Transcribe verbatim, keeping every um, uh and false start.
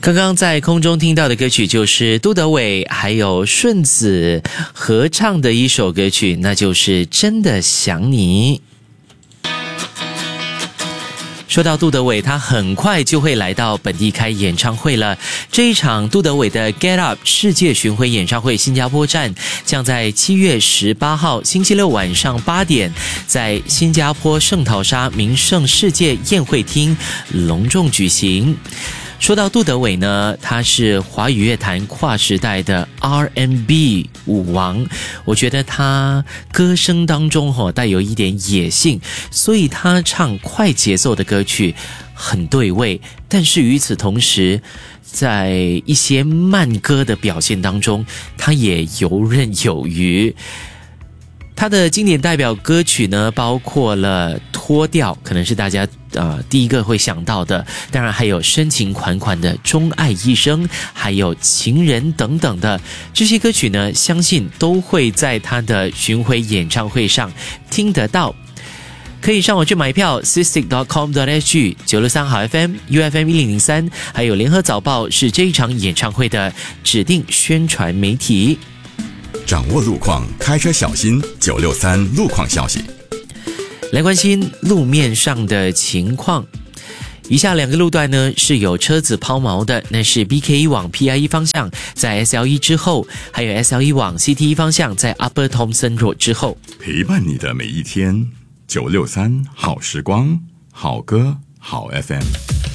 刚刚在空中听到的歌曲就是杜德伟还有顺子合唱的一首歌曲，那就是真的想你。说到杜德伟，他很快就会来到本地开演唱会了。这一场杜德伟的 Get Up 世界巡回演唱会新加坡站将在七月十八号星期六晚上八点在新加坡圣淘沙名胜世界宴会厅隆重举行。说到杜德伟呢，他是华语乐坛跨时代的 R and B 舞王，我觉得他歌声当中、哦、带有一点野性，所以他唱快节奏的歌曲很对味，但是与此同时在一些慢歌的表现当中他也游刃有余。他的经典代表歌曲呢，包括了脱掉，可能是大家呃第一个会想到的，当然还有深情款款的钟爱一生，还有情人等等的这些歌曲呢，相信都会在他的巡回演唱会上听得到。可以上网去买票 sistic dot com dot s g 九六三好 F M U F M 一零零三，还有联合早报是这一场演唱会的指定宣传媒体。 掌握路况，开车小心。九六三路况消息， 来关心路面上的情况。以下两个路段呢是有车子抛锚的，那是 B K 一 往 P I 一 方向在 S L 一 之后，还有 S L 一 往 C T 一 方向在 Upper Thomson Road 之后。 陪伴你的每一天，九六三好时光，好歌好 F M。